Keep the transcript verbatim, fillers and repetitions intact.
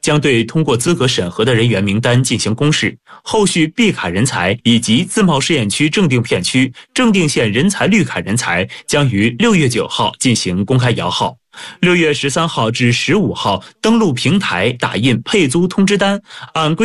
将对通过资格审核的人员名单进行公示，后续 B 卡人才以及自贸试验区正定片区、正定县人才绿卡人才将于六月九号进行公开摇号。六月十三号至十五号登录平台打印配租通知单，按规